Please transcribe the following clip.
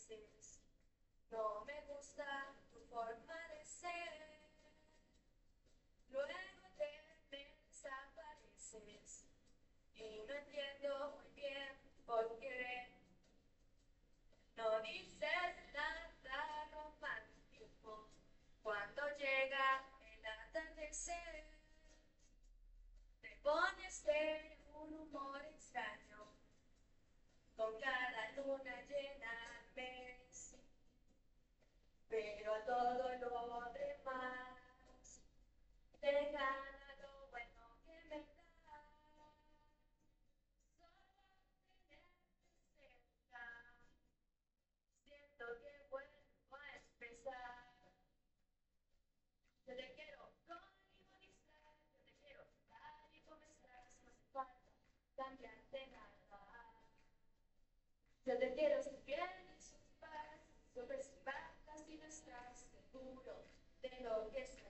veces. No me gusta tu forma de ser. Luego me desapareces. Y no entiendo muy bien por qué. No dices nada romántico cuando llega el atardecer. Te pones de un humor extraño con cada luna llena ves, pero a todo lo demás te gana lo bueno que me das. Solo tenerte cerca, siento que vuelvo a empezar. Yo te quiero colonizar, yo te quiero tal y como estás, no hace falta cambiarte nada. Yo te quiero si tienes un par, sobre si bajas y no estás seguro de lo que estás.